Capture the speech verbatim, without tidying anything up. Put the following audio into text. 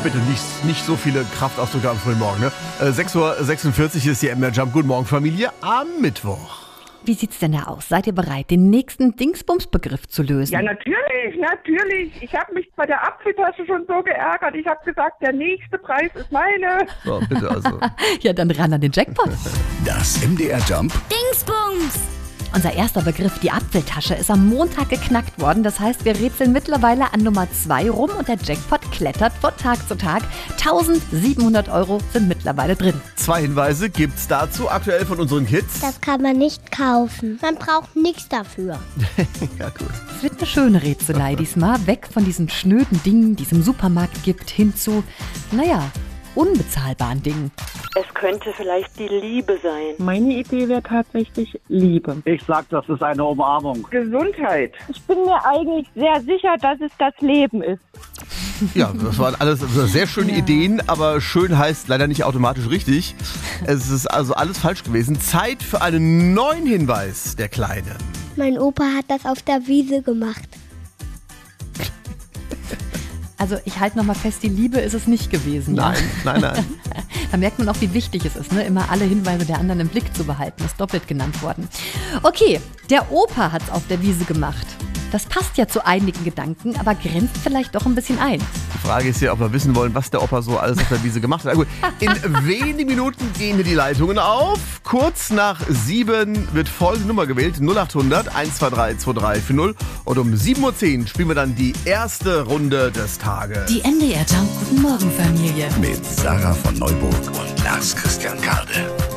bitte nicht, nicht so viele Kraftausdrücke am frühen Morgen. Ne? Äh, sechs Uhr sechsundvierzig ist die M D R Jump. Guten Morgen, Familie, am Mittwoch. Wie sieht's denn da aus? Seid ihr bereit, den nächsten Dingsbums-Begriff zu lösen? Ja, natürlich, natürlich. Ich habe mich bei der Apfeltasche schon so geärgert. Ich habe gesagt, der nächste Preis ist meine. So, bitte also. Ja, dann ran an den Jackpot. Das M D R Jump Dingsbums! Unser erster Begriff, die Apfeltasche, ist am Montag geknackt worden. Das heißt, wir rätseln mittlerweile an Nummer zwei rum und der Jackpot klettert von Tag zu Tag. tausendsiebenhundert Euro sind mittlerweile drin. Zwei Hinweise gibt's dazu aktuell von unseren Kids. Das kann man nicht kaufen. Man braucht nichts dafür. Ja, gut. Es wird eine schöne Rätselei diesmal. Weg von diesen schnöden Dingen, die es im Supermarkt gibt, hin zu, naja, unbezahlbaren Dingen. Es könnte vielleicht die Liebe sein. Meine Idee wäre tatsächlich Liebe. Ich sag, das ist eine Umarmung. Gesundheit. Ich bin mir eigentlich sehr sicher, dass es das Leben ist. Ja, das waren alles sehr schöne Ja. Ideen, aber schön heißt leider nicht automatisch richtig. Es ist also alles falsch gewesen. Zeit für einen neuen Hinweis der Kleinen. Mein Opa hat das auf der Wiese gemacht. Also ich halte nochmal fest, die Liebe ist es nicht gewesen. Nein, Ja? nein, nein. Da merkt man auch, wie wichtig es ist, ne? Immer alle Hinweise der anderen im Blick zu behalten. Ist doppelt genannt worden. Okay, der Opa hat es auf der Wiese gemacht. Das passt ja zu einigen Gedanken, aber grenzt vielleicht doch ein bisschen ein. Die Frage ist ja, ob wir wissen wollen, was der Opa so alles auf der Wiese gemacht hat. Na gut, in wenigen Minuten gehen hier die Leitungen auf. Kurz nach sieben wird folgende Nummer gewählt. null acht hundert eins zwei drei zwei drei vier null. Und um sieben Uhr zehn spielen wir dann die erste Runde des Tages. Die M D R Jump Guten Morgen Familie. mit Sarah von Neuburg und Lars Christian Kade.